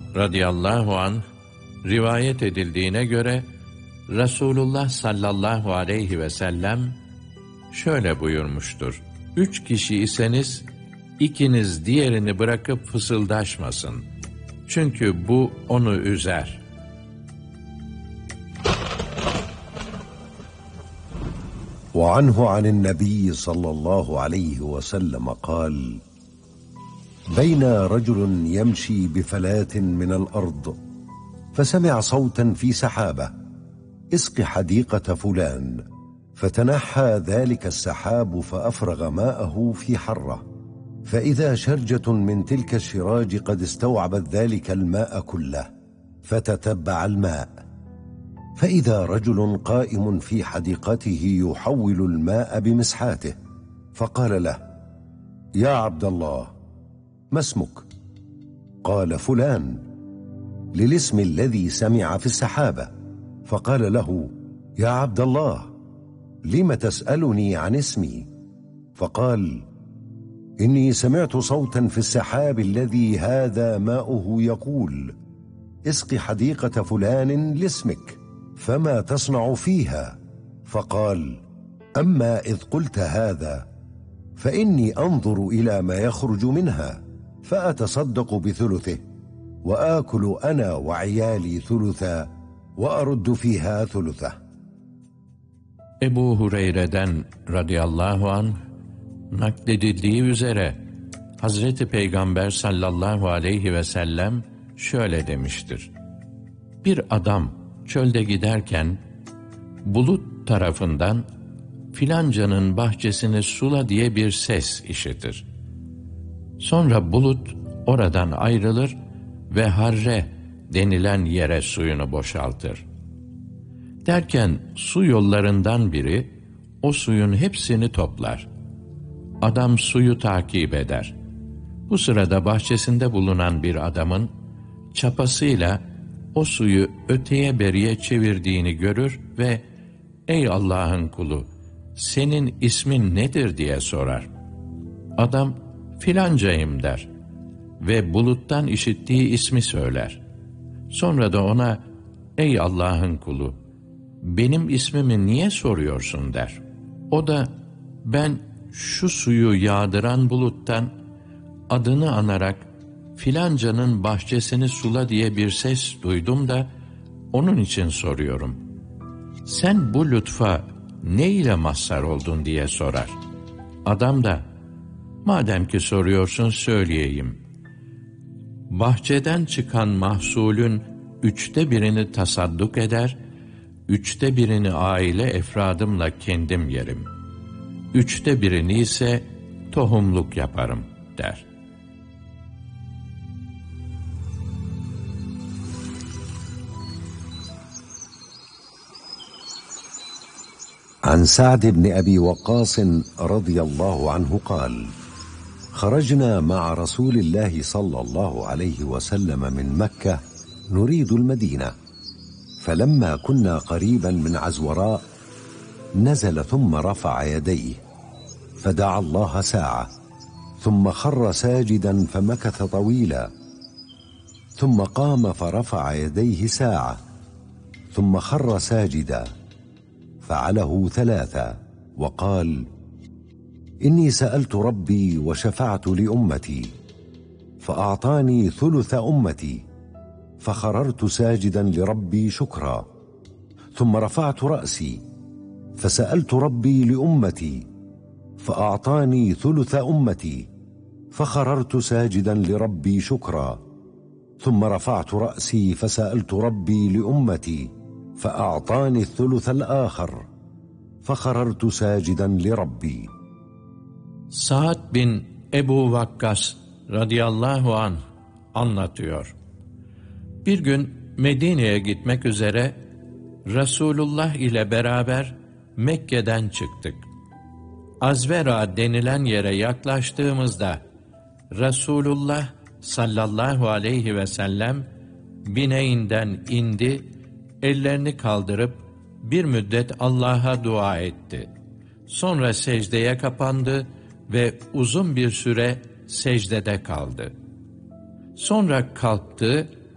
radıyallahu anh rivayet edildiğine göre Resulullah sallallahu aleyhi ve sellem şöyle buyurmuştur: 3 kişi iseniz ikiniz diğerini bırakıp fısıldaşmasın. Çünkü bu onu üzer. وعنه عن النبي صلى الله عليه وسلم قال: بين رجل يمشي بفلاة من الأرض فسمع صوتا في سحابة: اسق حديقة فلان. فتنحى ذلك السحاب فأفرغ ماءه في حرة، فإذا شرجة من تلك الشراج قد استوعبت ذلك الماء كله، فتتبع الماء، فإذا رجل قائم في حديقته يحول الماء بمسحاته، فقال له: يا عبد الله، ما اسمك؟ قال: فلان، للاسم الذي سمع في السحابة. فقال له: يا عبد الله، لم تسألني عن اسمي؟ فقال: إني سمعت صوتا في السحاب الذي هذا ماؤه يقول: اسق حديقة فلان لاسمك، فما تصنع فيها؟ فقال: أما إذ قلت هذا فإني أنظر إلى ما يخرج منها فأتصدق بثلثه، وآكل أنا وعيالي ثلثا، وأرد فيها ثلثه. Ebu Hureyre'den radıyallahu anh nakledildiği üzere Hazreti Peygamber sallallahu aleyhi ve sellem şöyle demiştir: Bir adam çölde giderken bulut tarafından filancanın bahçesini sula diye bir ses işitir. Sonra bulut oradan ayrılır ve harre denilen yere suyunu boşaltır. Derken su yollarından biri o suyun hepsini toplar. Adam suyu takip eder. Bu sırada bahçesinde bulunan bir adamın çapasıyla o suyu öteye beriye çevirdiğini görür ve "Ey Allah'ın kulu, senin ismin nedir?" diye sorar. Adam "Filancayım" der ve buluttan işittiği ismi söyler. Sonra da ona "Ey Allah'ın kulu, benim ismimi niye soruyorsun?" der. O da "Ben şu suyu yağdıran buluttan adını anarak filancanın bahçesini sula diye bir ses duydum da onun için soruyorum. Sen bu lütfa ne ile mazhar oldun?" diye sorar. Adam da "Madem ki soruyorsun söyleyeyim. Bahçeden çıkan mahsulün 1/3'ünü tasadduk eder, 1/3'ünü aile efradımla kendim yerim. 1/3'ünü ise tohumluk yaparım" der. عن سعد بن أبي وقاص رضي الله عنه قال: خرجنا مع رسول الله صلى الله عليه وسلم من مكة نريد المدينة، فلما كنا قريبا من عزوراء نزل ثم رفع يديه فدعا الله ساعة، ثم خر ساجدا فمكث طويلا، ثم قام فرفع يديه ساعة، ثم خر ساجدا، فعله 3 وقال: إني سألت ربي وشفعت لأمتي فأعطاني ثلث أمتي، فخررت ساجدا لربي شكرا، ثم رفعت رأسي فسألت ربي لأمتي فأعطاني ثلث أمتي، فخررت ساجدا لربي شكرا، ثم رفعت رأسي فسألت ربي لأمتي فأعطاني الثلث الآخر، فخررت ساجدا لربي. Sa'd bin Ebu Vakkas radıyallahu anh anlatıyor. Bir gün Medine'ye gitmek üzere Resulullah ile beraber Mekke'den çıktık. Azvera denilen yere yaklaştığımızda Resulullah sallallahu aleyhi ve sellem bineğinden indi, ellerini kaldırıp bir müddet Allah'a dua etti. Sonra secdeye kapandı ve uzun bir süre secdede kaldı. Sonra kalktı